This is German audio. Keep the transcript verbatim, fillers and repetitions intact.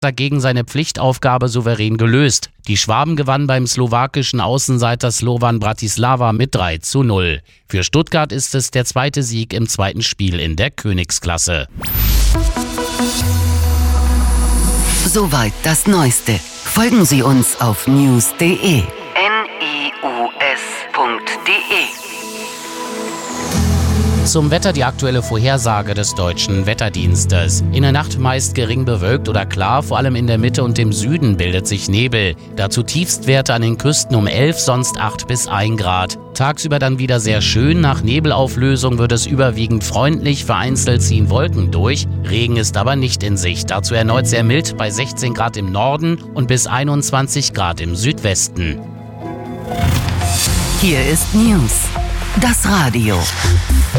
dagegen seine Pflichtaufgabe souverän gelöst. Die Schwaben gewannen beim slowakischen Außenseiter Slovan Bratislava mit drei zu null. Für Stuttgart ist es der zweite Sieg im zweiten Spiel in der Königsklasse. Soweit das Neueste. Folgen Sie uns auf news punkt de. N I U S punkt de. Zum Wetter die aktuelle Vorhersage des Deutschen Wetterdienstes. In der Nacht meist gering bewölkt oder klar, vor allem in der Mitte und im Süden bildet sich Nebel. Dazu Tiefstwerte an den Küsten um elf, sonst acht bis ein Grad. Tagsüber dann wieder sehr schön, nach Nebelauflösung wird es überwiegend freundlich, vereinzelt ziehen Wolken durch. Regen ist aber nicht in Sicht, dazu erneut sehr mild bei sechzehn Grad im Norden und bis einundzwanzig Grad im Südwesten. Hier ist News, das Radio.